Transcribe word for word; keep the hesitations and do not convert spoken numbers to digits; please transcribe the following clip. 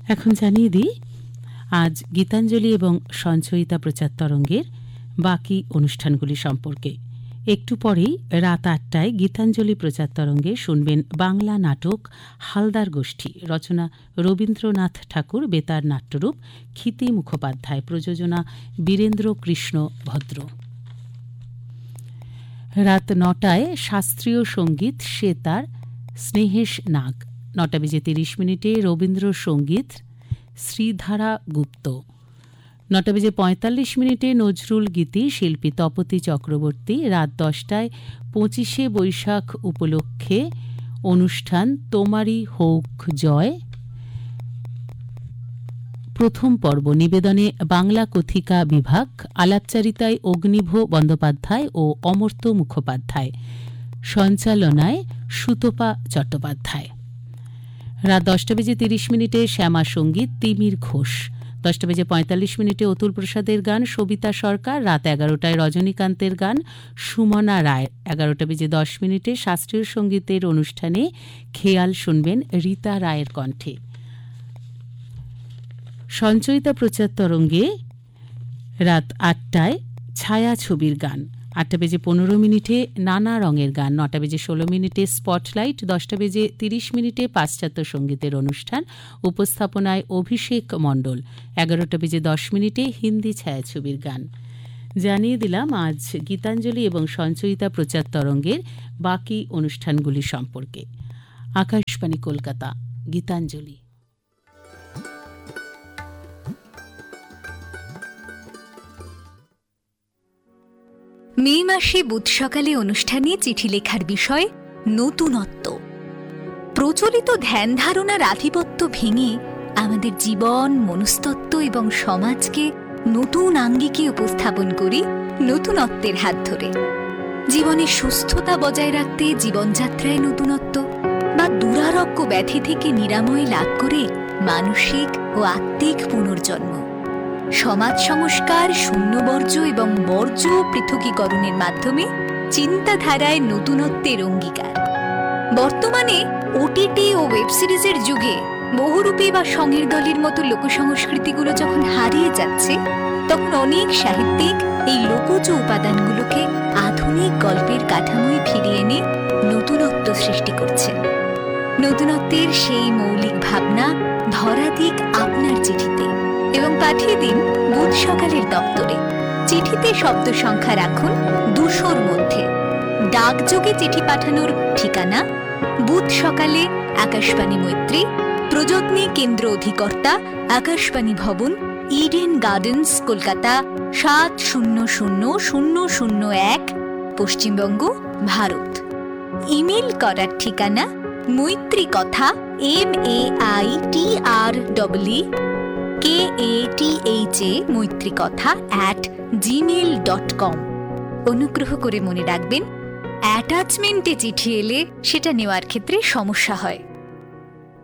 এখন জানিয়ে দিই আজ গীতাঞ্জলি এবং সঞ্চয়িতা প্রচার তরঙ্গের বাকি অনুষ্ঠানগুলি সম্পর্কে। একটু পরেই রাত আটটায় গীতাঞ্জলি প্রচার তরঙ্গে শুনবেন বাংলা নাটক হালদার গোষ্ঠী, রচনা রবীন্দ্রনাথ ঠাকুর, বেতার নাট্যরূপ ক্ষিতি মুখোপাধ্যায়, প্রযোজনা বীরেন্দ্র কৃষ্ণ ভদ্র। রাত নটায় শাস্ত্রীয় সঙ্গীত সে তার স্নেহেশ নাগ, নটা বেজে তিরিশ মিনিটে রবীন্দ্রসঙ্গীত শ্রীধারা গুপ্ত, নটা বেজে পঁয়তাল্লিশ মিনিটে নজরুল গীতি শিল্পী তপতী চক্রবর্তী। রাত দশটায় পঁচিশে বৈশাখ উপলক্ষে অনুষ্ঠান তোমারই হোক জয়, প্রথম পর্ব, নিবেদনে বাংলা কথিকা বিভাগ, আলাপচারিতায় অগ্নিভ বন্দ্যোপাধ্যায় ও অমর্ত্য মুখোপাধ্যায়, সঞ্চালনায় সুতপা চট্টোপাধ্যায়। রাত দশটা বেজে তিরিশ মিনিটে শ্যামা সঙ্গীত তিমির ঘোষ, দশটা বেজে পঁয়তাল্লিশ মিনিটে অতুল প্রসাদের গান সবিতা সরকার। রাত এগারোটায় রজনীকান্তের গান সুমনা রায়, এগারোটা বেজে দশ মিনিটে শাস্ত্রীয় সঙ্গীতের অনুষ্ঠানে খেয়াল শুনবেন রীতা রায়ের কণ্ঠে। সঞ্চয়িতা প্রচার তরঙ্গে রাত আটটায় ছায়া ছবির গান, আটটা বেজে পনেরো মিনিটে নানা রঙের গান, নটা বেজে ষোলো মিনিটে স্পটলাইট, দশটা বেজে তিরিশ মিনিটে পাশ্চাত্য সঙ্গীতের অনুষ্ঠান, উপস্থাপনায় অভিষেক মণ্ডল, এগারোটা বেজে দশ মিনিটে হিন্দি ছায়াছবির গান। জানিয়ে দিলাম আজ গীতাঞ্জলি এবং সঞ্চয়িতা প্রচার তরঙ্গের বাকি অনুষ্ঠানগুলি সম্পর্কে। আকাশবাণী কলকাতা, গীতাঞ্জলি। মে মাসে বুধ সকালে অনুষ্ঠানে চিঠি লেখার বিষয় নতুনত্ব। প্রচলিত ধ্যান ধারণার আধিপত্য ভেঙে আমাদের জীবন, মনস্তত্ত্ব এবং সমাজকে নতুন আঙ্গিকে উপস্থাপন করি নতুনত্বের হাত ধরে। জীবনে সুস্থতা বজায় রাখতে জীবনযাত্রায় নতুনত্ব বা দুরারোগ্য ব্যাধি থেকে নিরাময় লাভ করে মানসিক ও আত্মিক পুনর্জন্ম, সমাজ সংস্কার, শূন্যবর্জ্য এবং বর্জ্য পৃথকীকরণের মাধ্যমে চিন্তাধারায় নতুনত্বের অঙ্গীকার। বর্তমানে ওটিটি ও ওয়েব সিরিজের যুগে বহুরূপী বা সঙ্গীর দলের মতো লোকসংস্কৃতিগুলো যখন হারিয়ে যাচ্ছে, তখন অনেক সাহিত্যিক এই লোকজ উপাদানগুলোকে আধুনিক গল্পের কাঠামোয় ফিরিয়ে এনে নতুনত্ব সৃষ্টি করছেন। নতুনত্বের সেই মৌলিক ভাবনা ধরা দিক আপনার চিঠিতে এবং পাঠিয়ে দিন বুধ সকালের দপ্তরে। চিঠিতে শব্দ সংখ্যা রাখুন দুশোর মধ্যে। ডাকযোগে চিঠি পাঠানোর ঠিকানা বুধ সকালে, আকাশবাণী মৈত্রী, প্রযত্নী কেন্দ্র অধিকর্তা, আকাশবাণী ভবন, ইডেন গার্ডেন্স, কলকাতা সাত শূন্য শূন্য শূন্য শূন্য এক, পশ্চিমবঙ্গ, ভারত। ইমেল করার ঠিকানা মৈত্রী কথা, M A I T R W K A T H A মৈত্রী কথা অ্যাট জিমেল ডট কম। অনুগ্রহ করে মনে রাখবেন, অ্যাটাচমেন্টে চিঠি এলে সেটা নেওয়ার ক্ষেত্রে সমস্যা হয়।